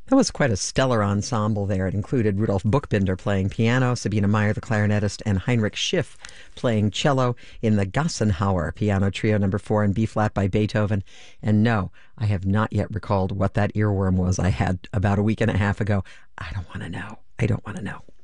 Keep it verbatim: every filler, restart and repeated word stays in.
That was quite a stellar ensemble there. It included Rudolf Buchbinder playing piano, Sabine Meyer, the clarinetist, and Heinrich Schiff playing cello in the Gassenhauer Piano Trio number four in B-flat by Beethoven. And no, I have not yet recalled what that earworm was I had about a week and a half ago. I don't want to know. I don't want to know.